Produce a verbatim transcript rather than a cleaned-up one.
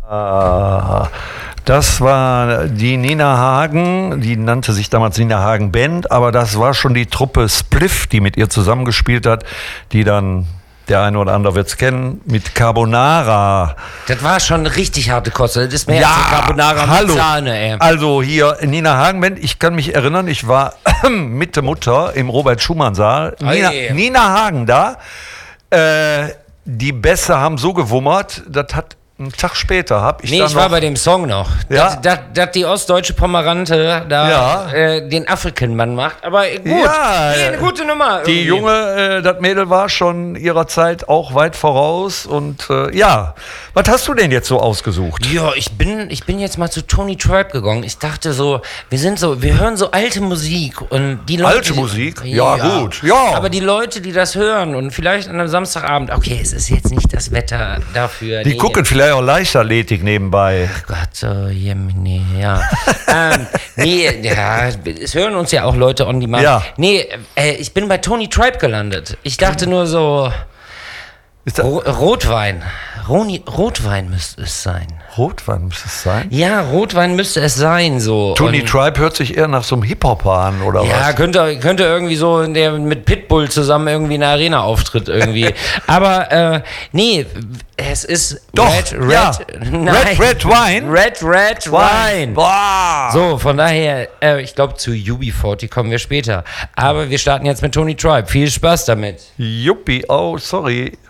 Ah, das war die Nina Hagen, die nannte sich damals Nina Hagen Band, aber das war schon die Truppe Spliff, die mit ihr zusammengespielt hat, die dann, der eine oder andere wird es kennen, mit Carbonara. Das war schon eine richtig harte Kost. Das ist mehr Ja, als eine Carbonara mit hallo. Sahne, ey. Also hier Nina Hagen Band, ich kann mich erinnern, ich war mit der Mutter im Robert-Schumann-Saal. Nina, Ei. Nina Hagen da. Äh, die Bässe haben so gewummert, das hat einen Tag später habe ich Nee, dann ich noch, war bei dem Song noch. Ja? Dass, dass die ostdeutsche Pomerante da Ja. äh, den African-Mann macht. Aber gut, Ja, nee, eine gute Nummer. Die irgendwie. Junge, äh, das Mädel war schon ihrer Zeit auch weit voraus. Und äh, ja, was hast du denn jetzt so ausgesucht? Ja, ich bin, ich bin jetzt mal zu Tony Tribe gegangen. Ich dachte so, wir sind so, wir hören so alte Musik und die Leute. Alte Musik? Ja, gut, ja. Aber die Leute, die das hören und vielleicht an einem Samstagabend, okay, es ist jetzt nicht das Wetter dafür. Die nee. gucken vielleicht auch Leichtathletik nebenbei. Gott, so, Jemini, ja. ähm, nee, ja, es hören uns ja auch Leute on demand. Ja. Nee, äh, ich bin bei Tony Tribe gelandet. Ich dachte nur so, Ist das Ro Rotwein. Roni Rotwein müsste es sein. Rotwein muss es sein? Ja, Rotwein müsste es sein, so. Tony Und- Tribe hört sich eher nach so einem Hip-Hop an, oder Ja, was? könnte, könnte irgendwie so in der mit Pitbull zusammen irgendwie in der Arena auftritt irgendwie. Aber äh, nee, es ist Doch, Red, Red, ja. nein. Red, Red Wine? Red, Red Wine. Boah. So, von daher, äh, ich glaube, zu U B vierzig kommen wir später. Aber wir starten jetzt mit Tony Tribe. Viel Spaß damit. Juppie, oh, sorry.